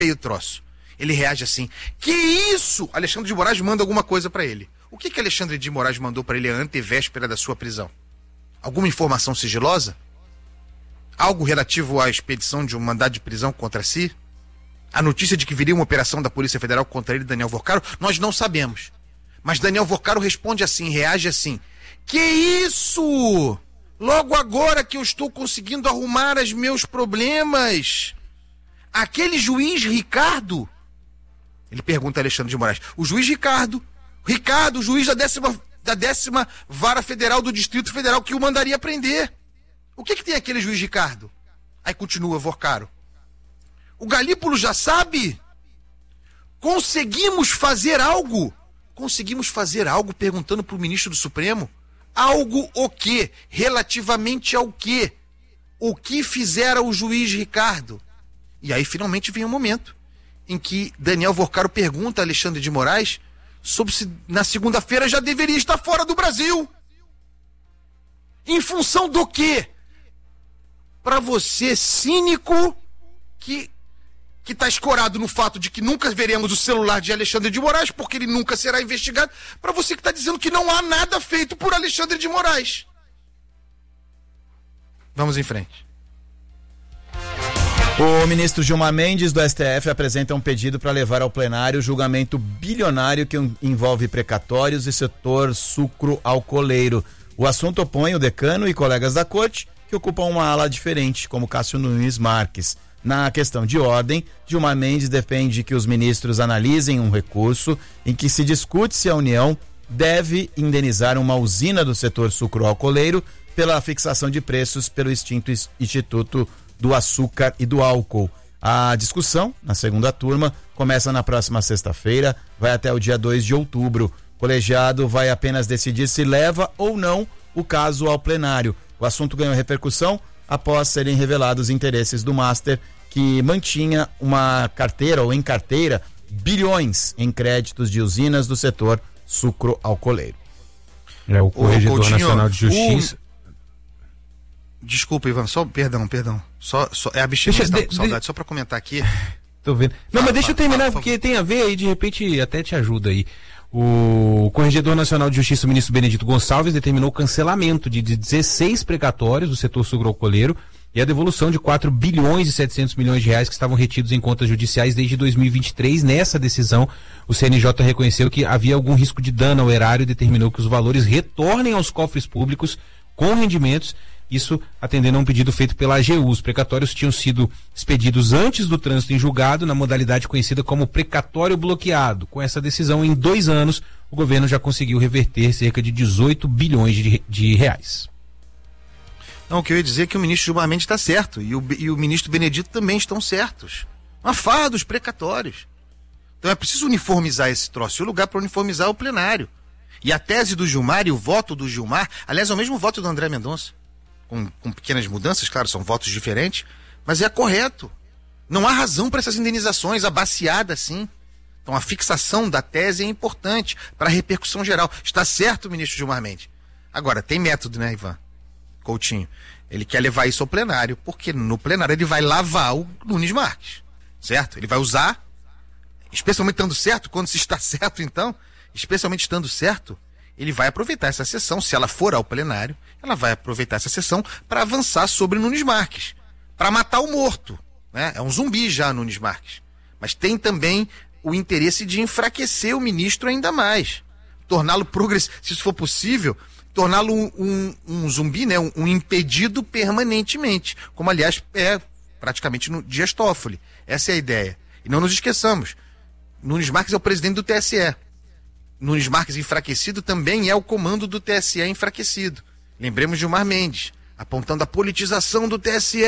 o troço. Ele reage assim: que isso? Alexandre de Moraes manda alguma coisa pra ele. O que Alexandre de Moraes mandou pra ele a antevéspera da sua prisão? Alguma informação sigilosa? Algo relativo à expedição de um mandado de prisão contra si? A notícia de que viria uma operação da Polícia Federal contra ele, Daniel Vorcaro? Nós não sabemos. Mas Daniel Vorcaro responde assim, reage assim: que isso? Logo agora que eu estou conseguindo arrumar os meus problemas. Aquele juiz Ricardo? Ele pergunta a Alexandre de Moraes. O juiz Ricardo, o juiz da 10ª Vara Federal do Distrito Federal, que o mandaria prender. O que tem aquele juiz Ricardo? Aí continua Vorcaro. O Galípolo já sabe? Conseguimos fazer algo? Conseguimos fazer algo, perguntando para o ministro do Supremo? Algo o quê? Relativamente ao quê? O que fizera o juiz Ricardo? E aí finalmente vem um momento em que Daniel Vorcaro pergunta a Alexandre de Moraes sobre se na segunda-feira já deveria estar fora do Brasil. Em função do quê? Para você, cínico, que está escorado no fato de que nunca veremos o celular de Alexandre de Moraes, porque ele nunca será investigado, para você que está dizendo que não há nada feito por Alexandre de Moraes. Vamos em frente. O ministro Gilmar Mendes, do STF, apresenta um pedido para levar ao plenário o julgamento bilionário que envolve precatórios e setor sucro-alcooleiro. O assunto opõe o decano e colegas da corte, que ocupam uma ala diferente, como Cássio Nunes Marques. Na questão de ordem, Gilmar Mendes defende que os ministros analisem um recurso em que se discute se a União deve indenizar uma usina do setor sucro-alcooleiro pela fixação de preços pelo extinto Instituto do Açúcar e do Álcool. A discussão, na segunda turma, começa na próxima sexta-feira, vai até o dia 2 de outubro. O colegiado vai apenas decidir se leva ou não o caso ao plenário. O assunto ganhou repercussão após serem revelados interesses do Master, que mantinha uma carteira ou em carteira bilhões em créditos de usinas do setor sucro-alcooleiro. O Corregedor Nacional de Justiça. Desculpa, Ivan, só perdão. Só é abstinência, com saudade, só para comentar aqui. Tô vendo. Não, mas deixa eu terminar, porque tem a ver aí, de repente até te ajuda aí. O Corregedor Nacional de Justiça, o ministro Benedito Gonçalves, determinou o cancelamento de 16 precatórios do setor sucro-alcooleiro e a devolução de 4 bilhões e 700 milhões de reais que estavam retidos em contas judiciais desde 2023. Nessa decisão, o CNJ reconheceu que havia algum risco de dano ao erário e determinou que os valores retornem aos cofres públicos com rendimentos, isso atendendo a um pedido feito pela AGU. Os precatórios tinham sido expedidos antes do trânsito em julgado, na modalidade conhecida como precatório bloqueado. Com essa decisão, em 2 anos, o governo já conseguiu reverter cerca de 18 bilhões de reais. Não, o que eu ia dizer é que o ministro Gilmar Mendes está certo, e o ministro Benedito também estão certos. Uma farra dos precatórios. Então é preciso uniformizar esse troço, e o lugar para uniformizar é o plenário. E a tese do Gilmar e o voto do Gilmar, aliás, é o mesmo voto do André Mendonça, com pequenas mudanças, claro, são votos diferentes, mas é correto. Não há razão para essas indenizações abaciadas assim. Então a fixação da tese é importante para a repercussão geral. Está certo, ministro Gilmar Mendes. Agora, tem método, né, Ivan Coutinho? Ele quer levar isso ao plenário, porque no plenário ele vai lavar o Nunes Marques, certo? Ele vai usar, especialmente estando certo, quando se está certo, então, especialmente estando certo, ele vai aproveitar essa sessão, se ela for ao plenário, ela vai aproveitar essa sessão para avançar sobre Nunes Marques, para matar o morto, né? É um zumbi já, Nunes Marques. Mas tem também o interesse de enfraquecer o ministro ainda mais, torná-lo progressivo, se isso for possível, torná-lo um zumbi, né? Um impedido permanentemente, como aliás é praticamente no Dias Toffoli. Essa é a ideia. E não nos esqueçamos, Nunes Marques é o presidente do TSE. Nunes Marques enfraquecido também é o comando do TSE enfraquecido. Lembremos de Gilmar Mendes, apontando a politização do TSE,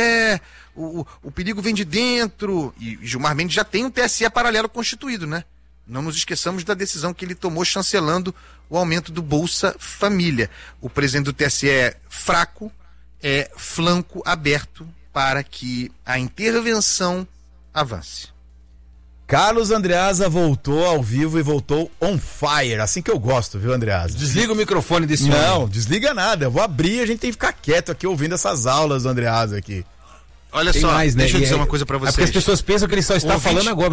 o perigo vem de dentro, e Gilmar Mendes já tem um TSE paralelo constituído, né? Não nos esqueçamos da decisão que ele tomou chancelando o aumento do Bolsa Família. O presidente do TSE fraco é flanco aberto para que a intervenção avance. Carlos Andreasa voltou ao vivo e voltou on fire, assim que eu gosto, viu, Andreasa? Desliga o microfone desse homem. Não, desliga nada, eu vou abrir e a gente tem que ficar quieto aqui ouvindo essas aulas do Andreasa aqui. Olha Tem só, mais, né? deixa eu E dizer é- uma coisa para É vocês. porque as pessoas pensam que ele só está Ouvinte- falando agora.